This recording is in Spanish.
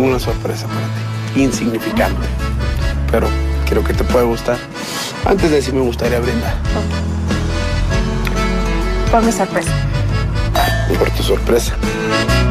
tengo una sorpresa para ti. Insignificante. Pero creo que te puede gustar. Antes de eso me gustaría brindar. Por mi sorpresa. Por tu sorpresa.